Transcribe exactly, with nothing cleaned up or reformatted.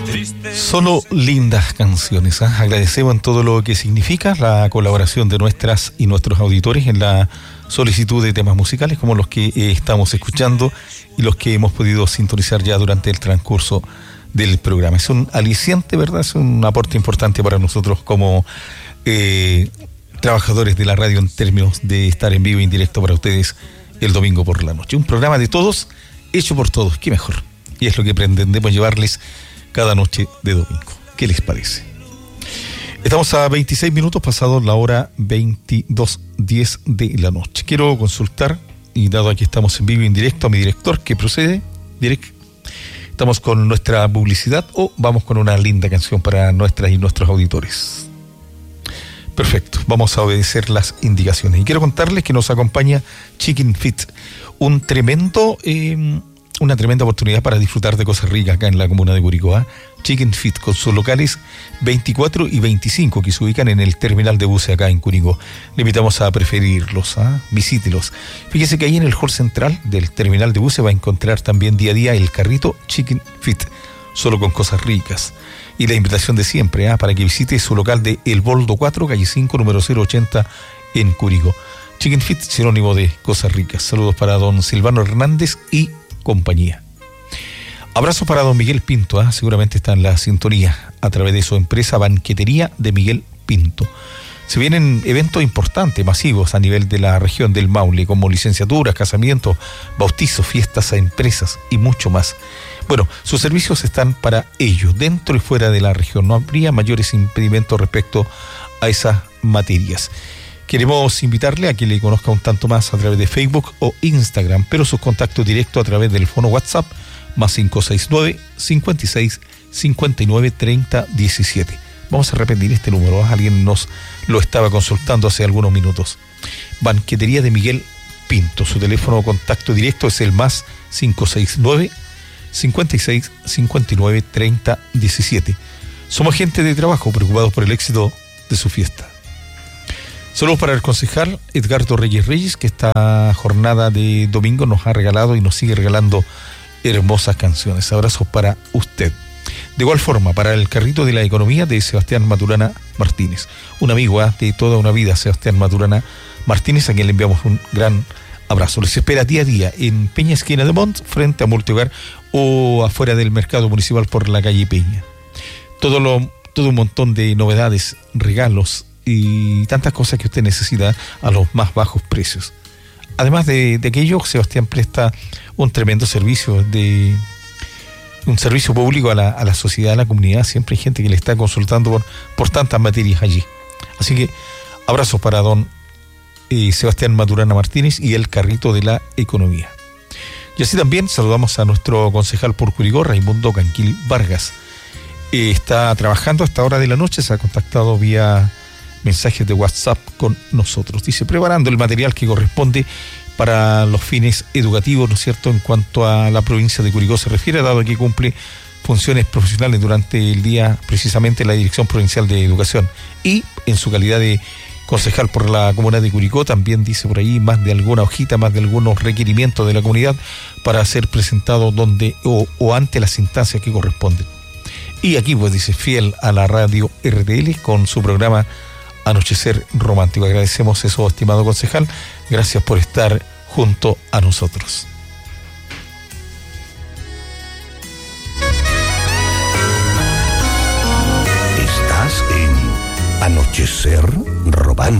Solo lindas canciones, ¿eh? Agradecemos en todo lo que significa la colaboración de nuestras y nuestros auditores en la solicitud de temas musicales como los que eh, estamos escuchando y los que hemos podido sintonizar ya durante el transcurso del programa. Es un aliciente, ¿verdad? Es un aporte importante para nosotros como eh, trabajadores de la radio en términos de estar en vivo e indirecto para ustedes el domingo por la noche. Un programa de todos, hecho por todos, qué mejor. Y es lo que pretendemos llevarles cada noche de domingo. ¿Qué les parece? Estamos a veintiséis minutos pasados la hora veintidós diez de la noche. Quiero consultar, y dado que estamos en vivo y en directo, a mi director, que procede, direct. ¿Estamos con nuestra publicidad o vamos con una linda canción para nuestras y nuestros auditores? Perfecto, vamos a obedecer las indicaciones. Y quiero contarles que nos acompaña Chicken Fit, un tremendo... Eh, una tremenda oportunidad para disfrutar de cosas ricas acá en la comuna de Curicó. ¿eh? Chicken Fit, con sus locales veinticuatro y veinticinco que se ubican en el terminal de buses acá en Curicó. Le invitamos a preferirlos, ¿eh? Visítelos. Fíjese que ahí en el hall central del terminal de buses va a encontrar también día a día el carrito Chicken Fit, solo con cosas ricas. Y la invitación de siempre, ¿eh? Para que visite su local de El Boldo cuatro, calle cinco, número cero ochenta en Curicó. Chicken Fit, sinónimo de cosas ricas. Saludos para don Silvano Hernández y compañía. Abrazo para don Miguel Pinto, ¿eh? Seguramente está en la sintonía a través de su empresa Banquetería de Miguel Pinto. Se vienen eventos importantes, masivos a nivel de la región del Maule, como licenciaturas, casamientos, bautizos, fiestas a empresas y mucho más. Bueno, sus servicios están para ellos, dentro y fuera de la región. No habría mayores impedimentos respecto a esas materias. Queremos invitarle a que le conozca un tanto más a través de Facebook o Instagram, pero sus contactos directos a través del fono WhatsApp más cinco seis nueve, cinco seis, cinco nueve, treinta, diecisiete. Vamos a repetir este número, alguien nos lo estaba consultando hace algunos minutos. Banquetería de Miguel Pinto, su teléfono de contacto directo es el más cinco seis nueve, cinco seis, cinco nueve, treinta, diecisiete. Somos gente de trabajo preocupados por el éxito de su fiesta. Saludos para el concejal Edgardo Reyes Reyes, que esta jornada de domingo nos ha regalado y nos sigue regalando hermosas canciones. Abrazos para usted. De igual forma, para el carrito de la economía de Sebastián Maturana Martínez, un amigo ¿eh? de toda una vida, Sebastián Maturana Martínez, a quien le enviamos un gran abrazo. Les espera día a día en Peña Esquina de Montt, frente a Multihogar, o afuera del mercado municipal por la calle Peña. Todo, lo, todo un montón de novedades, regalos y tantas cosas que usted necesita a los más bajos precios. Además de, de aquello, Sebastián presta un tremendo servicio, de un servicio público a la, a la sociedad, a la comunidad. Siempre hay gente que le está consultando por, por tantas materias allí. Así que abrazos para don eh, Sebastián Maturana Martínez y el carrito de la economía. Y así también saludamos a nuestro concejal por Curicó, Raimundo Canquil Vargas. Eh, está trabajando a esta hora de la noche, se ha contactado vía mensajes de WhatsApp con nosotros. Dice, preparando el material que corresponde para los fines educativos, ¿no es cierto?, en cuanto a la provincia de Curicó se refiere, dado que cumple funciones profesionales durante el día, precisamente en la Dirección Provincial de Educación. Y en su calidad de concejal por la comuna de Curicó, también dice por ahí más de alguna hojita, más de algunos requerimientos de la comunidad para ser presentado donde o, o ante las instancias que corresponden. Y aquí, pues, dice, fiel a la radio R T L con su programa Anochecer Romántico. Agradecemos eso, estimado concejal. Gracias por estar junto a nosotros. Estás en Anochecer Romántico.